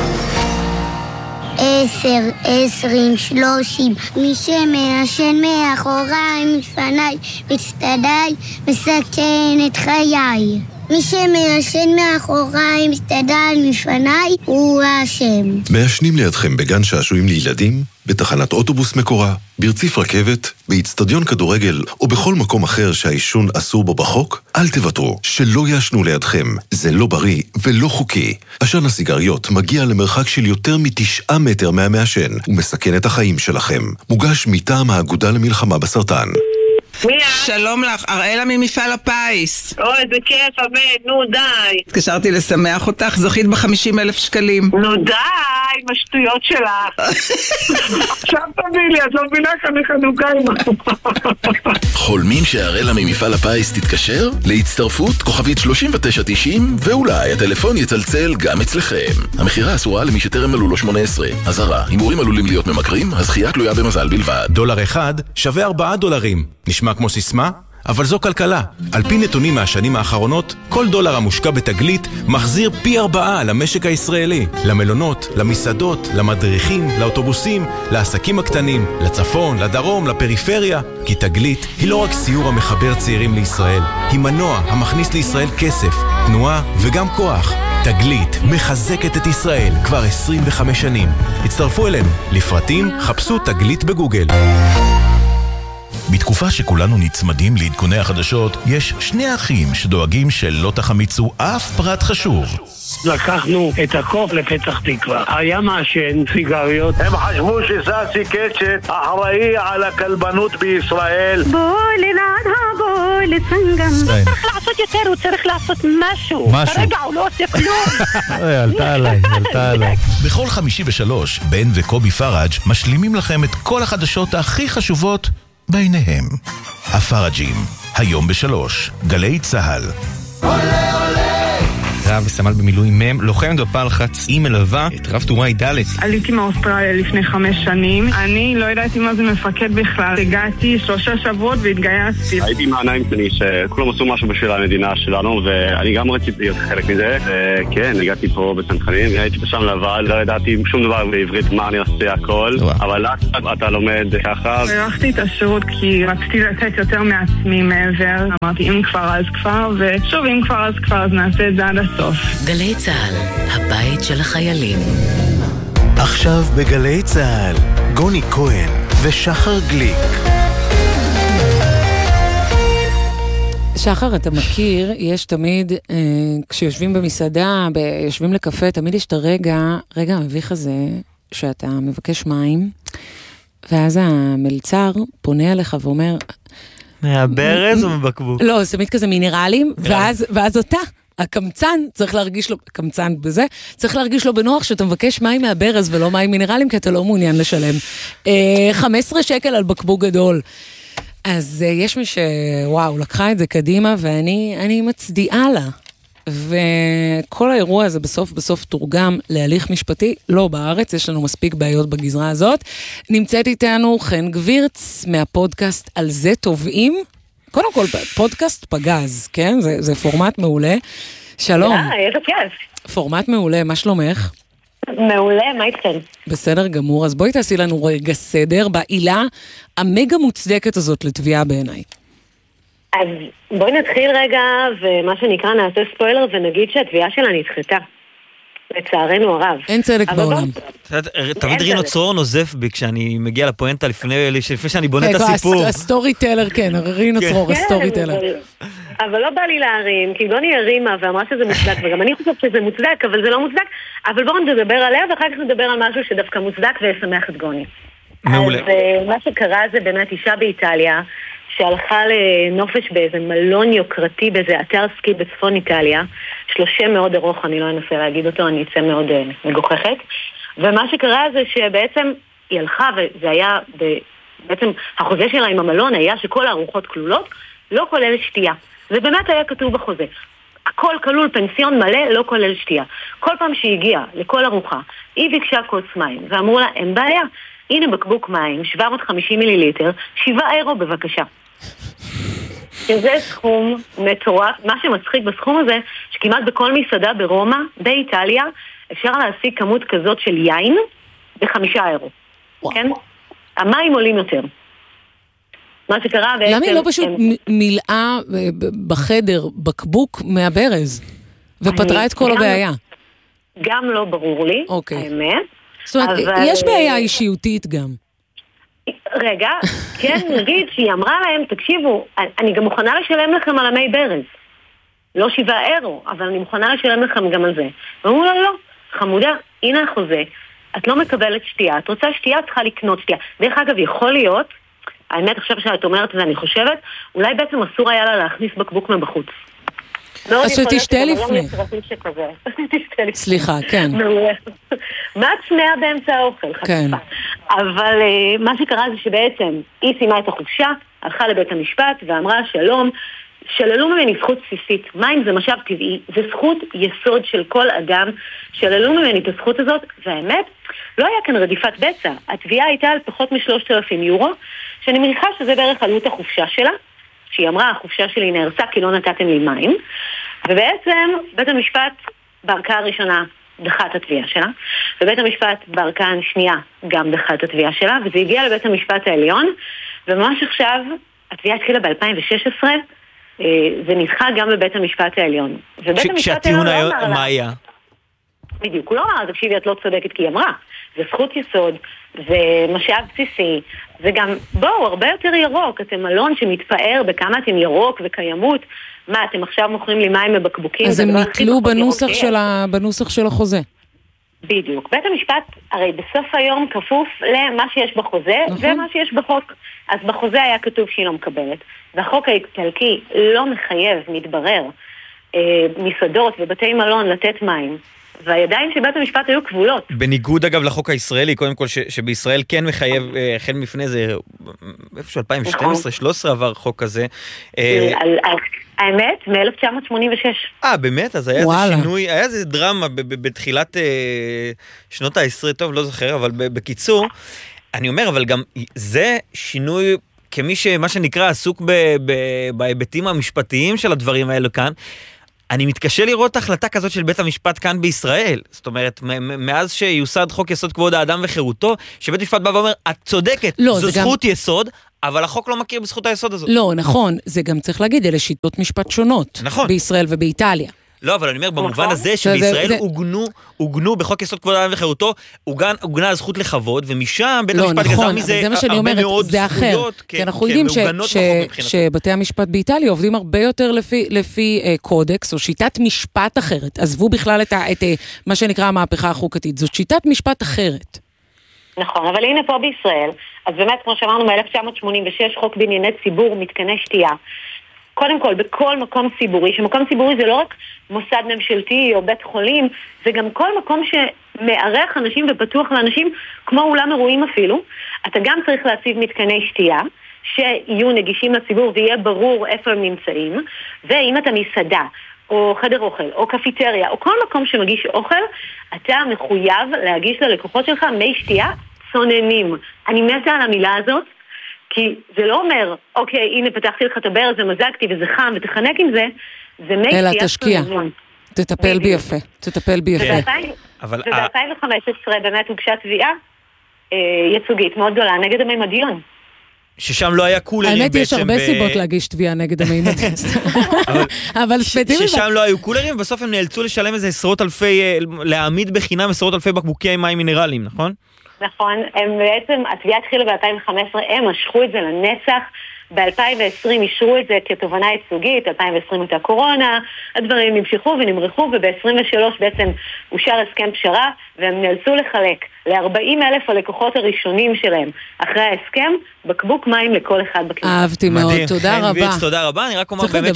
עשר, עשרים, שלושים, מי שמעשן מאחוריי, מפניי, מצטדיי, מסכן את חיי. מי שמעשן מאחוריי, מצטדיי, מפניי, הוא האשם. מעשנים לידכם בגן שעשועים לילדים, בתחנת אוטובוס מקורה, ברציף רכבת, באצטדיון כדורגל או בכל מקום אחר שהעישון אסור בו בחוק, אל תוותרו, שלא יעשנו לידכם. זה לא בריא ולא חוקי. עשן הסיגריות מגיע למרחק של יותר מתשעה מטר מהמעשן ומסכן את החיים שלכם. מוגש מטעם האגודה למלחמה בסרטן. שלום לך, אראלה ממפעל הפיס. אוי, זה כיף, אמן, נו די. התקשרתי לשמח אותך, זוכית ב-חמישים אלף שקלים. נו די, בשטויות שלך. עכשיו תביא לי, את לא מבינה כאן חנוכה עם... חולמים שאראלה ממפעל הפיס תתקשר? להצטרפות כוכבית שלושים ותשע תשעים, ואולי הטלפון יצלצל גם אצלכם. המחירה אסורה למי שטרם מלאו לו שמונה עשרה. אזהרה, הימורים עלולים להיות ממכרים, הזכייה תלויה במזל בלבד. דולר אחד שווה ארבעה דולרים. נשמע כמו סיסמה? אבל זו כלכלה. על פי נתונים מהשנים האחרונות, כל דולר המושקע בתגלית מחזיר פי ארבעה למשק הישראלי. למלונות, למסעדות, למדריכים, לאוטובוסים, לעסקים הקטנים, לצפון, לדרום, לפריפריה. כי תגלית היא לא רק סיור המחבר צעירים לישראל, היא מנוע המכניס לישראל כסף, תנועה וגם כוח. תגלית מחזקת את ישראל כבר עשרים וחמש שנים. הצטרפו אלינו. לפרטים חפשו תגלית בגוגל. בתקופה שכולנו נצמדים לעדכוני החדשות, יש שני אחים שדואגים שלא תחמיצו אף פרט חשוב. לקחנו את הקוף לפתח תקווה. היה מעשן סיגריות. הם חשבו שסאסי קצ'ט אחראי על הכלבנות בישראל. בוא לנעד הבוא גם לא צריך לעשות יותר, הוא צריך לעשות משהו. משהו. כרגע הוא לא עושה כלום. עלתה עליי, עלתה עליי. בכל חמישי בשלוש, בן וקובי פראג' משלימים לכם את כל החדשות הכי חשובות ביניהם. הפראג'ים, היום בשלוש, גלי צהל. עולה עולה רב וסמל במילואים מם, לוחמת בפלחץ, היא מלווה את רב טוראי ד'. עליתי מאוסטרליה לפני חמש שנים. אני לא ידעתי מה זה מפקד בכלל. הגעתי שלושה שבועות והתגייסתי. הייתי עם העיניים שלי שכולם עשו משהו בשביל המדינה שלנו, ואני גם רציתי להיות חלק מזה. וכן, הגעתי פה בצנחנים, הייתי שם לבד, לא ידעתי שום דבר בעברית, מה אני עושה הכל, אבל אתה לומד ככה. הערכתי את השירות כי רציתי לתת יותר מעצמי מעבר. אמרתי, אם כבר אז כבר, ושוב, אם כבר אז כבר, אז נעשה את זה עד הסוף. גלי צהל, הבית של החיילים. עכשיו בגלי צהל, גוני כהן ושחר גליק. שחר, אתה מכיר, יש תמיד, אה, כשיושבים במסעדה, ב- יושבים לקפה, תמיד יש את הרגע, רגע המביך הזה, שאתה מבקש מים, ואז המלצר פונה אליך ואומר... מהברז או מבקבוק? לא, זה תמיד כזה מינרלים, ואז, ואז אותה. הקמצן צריך להרגיש לו, קמצן בזה, צריך להרגיש לו בנוח שאתה מבקש מים מהברז ולא מים מינרלים, כי אתה לא מעוניין לשלם. חמש עשרה שקל על בקבוק גדול. אז יש מי שוואו, לקחה את זה קדימה, ואני אני מצדיעה לה. וכל האירוע הזה בסוף בסוף תורגם להליך משפטי, לא בארץ, יש לנו מספיק בעיות בגזרה הזאת. נמצאת איתנו חן גבירץ מהפודקאסט על זה תובעים, קודם כל, פודקאסט פגז, כן? זה, זה פורמט מעולה. שלום. אה, איזה כיף. פורמט מעולה, מה שלומך? מעולה, מה איתכם? בסדר גמור, אז בואי תעשי לנו רגע סדר בעילה המגה מוצדקת הזאת לתביעה בעיניי. אז בואי נתחיל רגע, ומה שנקרא נעשה ספוילר, ונגיד שהתביעה שלה נדחתה. לצערנו הרב. אין צדק בעולם. תמיד רינו צרור נוזף בי כשאני מגיע לפואנטה לפני שאני בונה את הסיפור. הסטורי טלר, כן, רינו צרור, הסטורי טלר. אבל לא בא לי להרים, כי גוני הרימה ואמרה שזה מוצדק, וגם אני חושבת שזה מוצדק, אבל זה לא מוצדק, אבל בואו נדבר עליה, ואחר כך נדבר על משהו שדווקא מוצדק וישמח את גוני. מעולה. אז מה שקרה זה באמת אישה באיטליה, שהלכה לנופש באיזה מלון יוקרתי, באיזה אתר סקי בצפון איטליה, שלושה מאוד ארוך, אני לא אנסה להגיד אותו, אני אצא מאוד uh, מגוחכת, ומה שקרה זה שבעצם היא הלכה, וזה היה, ב... בעצם החוזה שלה עם המלון היה שכל הארוחות כלולות, לא כולל שתייה. זה באמת היה כתוב בחוזה. הכל כלול, פנסיון מלא, לא כולל שתייה. כל פעם שהיא הגיעה לכל ארוחה, היא ביקשה כוס מים, ואמרו לה, אין בעיה, הנה בקבוק מים, שבע מאות וחמישים מיליליטר, שבעה אירו בבקשה. שזה סכום מטורף. מה שמצחיק בסכום הזה, שכמעט בכל מסעדה ברומא, באיטליה, אפשר להשיג כמות כזאת של יין בחמישה אירו. כן? המים עולים יותר. מה שקרה בעצם... למה היא לא פשוט מילאה בחדר בקבוק מהברז, ופתרה את כל הבעיה? גם לא ברור לי, האמת. זאת אומרת, יש בעיה אישיותית גם. רגע, כן, נגיד שהיא אמרה להם, תקשיבו, אני גם מוכנה לשלם לכם על המי ברז. לא שבעה אירו, אבל אני מוכנה לשלם לכם גם על זה. ואמרו לה, לא, חמודה, הנה החוזה, את לא מקבלת שתייה, את רוצה שתייה, את צריכה לקנות שתייה. דרך אגב, יכול להיות, האמת עכשיו שאת אומרת ואני חושבת, אולי בעצם אסור היה לה להכניס בקבוק מבחוץ. אז שתשתה לפני. סליחה, כן. מה צמאה באמצע האוכל? כן. אבל מה שקרה זה שבעצם היא סיימה את החופשה, הלכה לבית המשפט ואמרה שלום, שללו ממני זכות בסיסית. מים זה משאב טבעי, זה זכות יסוד של כל אדם, שללו ממני את הזכות הזאת, והאמת, לא היה כאן רדיפת בצע. התביעה הייתה על פחות משלושת אלפים יורו, שאני מניחה שזה בערך עלות החופשה שלה, שהיא אמרה, החופשה שלי נהרסה כי לא נתתם לי מים, ובעצם בית המשפט בערכאה הראשונה דחה את התביעה שלה, ובית המשפט בערכאה השנייה גם דחה את התביעה שלה, וזה הגיע לבית המשפט העליון, וממש עכשיו, התביעה התחילה ב-אלפיים ושש עשרה, זה נדחה גם בבית המשפט העליון. כשהטיעון היום, מה היה? בדיוק, הוא לא אמר, תקשיבי, את לא צודקת כי היא אמרה, זה זכות יסוד, זה משאב בסיסי, וגם, בואו, הרבה יותר ירוק, אתם מלון שמתפאר בכמה אתם ירוק וקיימות, מה, אתם עכשיו מוכרים לי מים מבקבוקים? אז הם נתלו בנוסח של, ה... בנוסח של החוזה. בדיוק. בית המשפט הרי בסוף היום כפוף למה שיש בחוזה ומה שיש בחוק. אז בחוזה היה כתוב שהיא לא מקבלת, והחוק האיטלקי לא מחייב, מתברר, מסעדות ובתי מלון לתת מים, והידיים של בית המשפט היו כבולות. בניגוד אגב לחוק הישראלי, קודם כל שבישראל כן מחייב, החל מפני זה, איפשהו אלפיים ושתים עשרה שלוש עשרה עבר חוק כזה. האמת, מ-אלף תשע מאות שמונים ושש. אה, באמת? אז היה איזה שינוי, היה איזה דרמה בתחילת שנות העשרה, טוב, לא זוכר, אבל בקיצור, אני אומר, אבל גם זה שינוי כמי שמה שנקרא עסוק בהיבטים המשפטיים של הדברים האלו כאן, אני מתקשה לראות החלטה כזאת של בית המשפט כאן בישראל. זאת אומרת, מאז שיוסד חוק יסוד כבוד האדם וחירותו, שבית המשפט בא ואומר, את צודקת, לא, זו זכות גם... יסוד, אבל החוק לא מכיר בזכות היסוד הזאת. לא, נכון, זה גם צריך להגיד, אלה שיטות משפט שונות. נכון. בישראל ובאיטליה. לא, אבל אני אומר, במובן הזה שבישראל עוגנו, עוגנו בחוק יסוד כבוד האדם וחירותו, עוגנה הזכות לכבוד, ומשם בית המשפט גזר מזה הרבה מאוד זכויות, כי אנחנו יודעים שבתי המשפט באיטליה עובדים הרבה יותר לפי קודקס, או שיטת משפט אחרת. עזבו בכלל את מה שנקרא המהפכה החוקתית. זאת שיטת משפט אחרת. נכון, אבל הנה פה בישראל, אז באמת, כמו שאמרנו, מ-אלף תשע מאות שמונים ושש, חוק בענייני ציבור, מתקני שתייה. קודם כל, בכל מקום ציבורי, שמקום ציבורי זה לא רק מוסד ממשלתי או בית חולים, זה גם כל מקום שמארח אנשים ופתוח לאנשים, כמו אולם אירועים אפילו, אתה גם צריך להציב מתקני שתייה, שיהיו נגישים לציבור ויהיה ברור איפה הם נמצאים, ואם אתה מסעדה, או חדר אוכל, או קפיטריה, או כל מקום שמגיש אוכל, אתה מחויב להגיש ללקוחות שלך מי שתייה צוננים. אני מתה על המילה הזאת, כי זה לא אומר, אוקיי, הנה פתחתי לך את הברז ומזגתי וזה חם ותחנק עם זה, זה מי שתייה. אלא תשקיע, תטפל בי יפה, תטפל בי יפה. וב-אלפיים וחמש עשרה באמת הוגשה תביעה ייצוגית מאוד גדולה נגד המימדיון. ששם לא היה קולרים בעצם. האמת יש הרבה סיבות להגיש תביעה נגד המימדיון. אבל ספציפית. ששם לא היו קולרים, ובסוף הם נאלצו לשלם איזה עשרות אלפי, להעמיד בחינם עשרות אלפי בקבוקי מים מינרליים, נכון? נכון, הם בעצם, התביעה התחילה ב-אלפיים וחמש עשרה, הם משכו את זה לנצח, ב-אלפיים ועשרים אישרו את זה כתובנה ייצוגית, אלפיים ועשרים הייתה קורונה, הדברים נמשכו ונמרחו, וב-עשרים ושלוש בעצם אושר הסכם פשרה, והם נאלצו לחלק ל-ארבעים אלף הלקוחות הראשונים שלהם, אחרי ההסכם, בקבוק מים לכל אחד בכנסת. אהבתי מאוד, תודה רבה. חן ויץ, תודה רבה, אני רק אומר באמת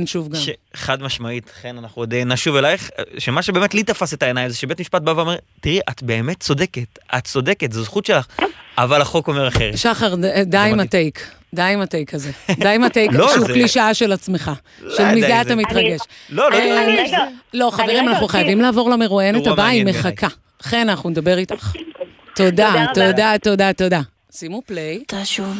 שחד משמעית, חן, אנחנו עוד נשוב אלייך, שמה שבאמת לי תפס את העיניים, זה שבית משפט בא ואומר, תראי, את באמת צודקת, את צודקת, זו זכות שלך, אבל החוק אומר אחרת. שחר, די עם הטייק. די עם הטייק הזה. די עם הטייק שהוא קלישאה של עצמך. של מזה אתה מתרגש. לא, לא. לא, חברים, אנחנו חייבים לעבור למרואיינת הבאה, היא מחכה. חן, אנחנו נדבר איתך. תודה, תודה, תודה, תודה. שימו פליי. תשוב